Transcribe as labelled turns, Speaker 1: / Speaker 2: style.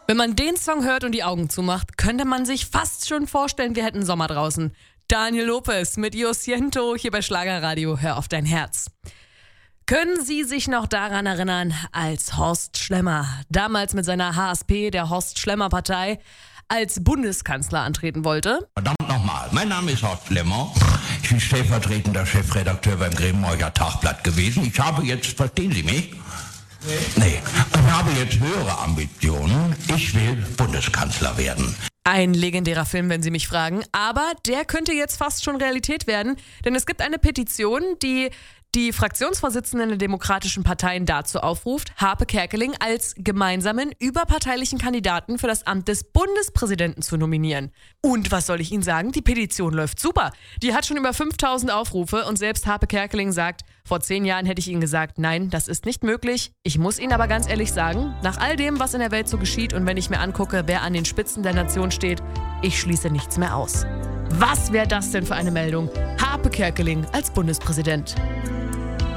Speaker 1: Wenn man den Song hört und die Augen zumacht, könnte man sich fast schon vorstellen, wir hätten Sommer draußen. Daniel Lopez mit Yo Siento hier bei Schlagerradio. Hör auf dein Herz. Können Sie sich noch daran erinnern, als Horst Schlemmer, damals mit seiner HSP, der Horst-Schlemmer-Partei, als Bundeskanzler antreten wollte?
Speaker 2: Verdammt nochmal, mein Name ist Horst Schlemmer. Ich bin stellvertretender Chefredakteur beim Grevenbroicher Tagblatt gewesen. Ich habe jetzt, verstehen Sie mich? Nee, ich habe jetzt höhere Ambitionen. Ich will Bundeskanzler werden.
Speaker 1: Ein legendärer Film, wenn Sie mich fragen. Aber der könnte jetzt fast schon Realität werden. Denn es gibt eine Petition, die die Fraktionsvorsitzenden der demokratischen Parteien dazu aufruft, Harpe Kerkeling als gemeinsamen überparteilichen Kandidaten für das Amt des Bundespräsidenten zu nominieren. Und was soll ich Ihnen sagen? Die Petition läuft super. Die hat schon über 5000 Aufrufe und selbst Harpe Kerkeling sagt, vor 10 Jahren hätte ich Ihnen gesagt, nein, das ist nicht möglich. Ich muss Ihnen aber ganz ehrlich sagen, nach all dem, was in der Welt so geschieht und wenn ich mir angucke, wer an den Spitzen der Nation steht, ich schließe nichts mehr aus. Was wäre das denn für eine Meldung? Harpe Kerkeling als Bundespräsident.